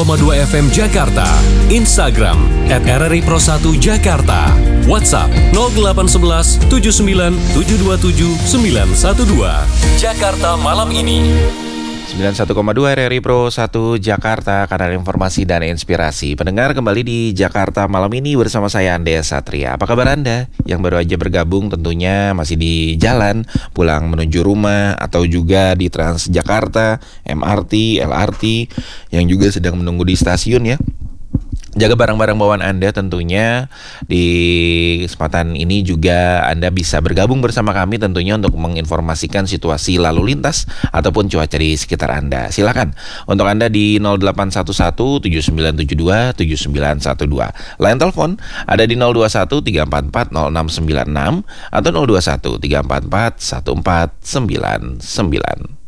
FM Jakarta, Instagram @RRI Pro 1 Jakarta, WhatsApp 0811 79 727 912. Jakarta Malam Ini. 91,2 RRI Pro 1 Jakarta, kanal informasi dan inspirasi. Pendengar, kembali di Jakarta Malam Ini bersama saya Andes Satria. Apa kabar Anda yang baru aja bergabung, tentunya masih di jalan pulang menuju rumah, atau juga di Transjakarta, MRT, LRT, yang juga sedang menunggu di stasiun ya. Jaga barang-barang bawaan Anda tentunya. Di kesempatan ini juga Anda bisa bergabung bersama kami tentunya untuk menginformasikan situasi lalu lintas ataupun cuaca di sekitar Anda. Silakan untuk Anda di 0811 7972 7912. Line telepon ada di 021 344 0696 atau 021 344 1499.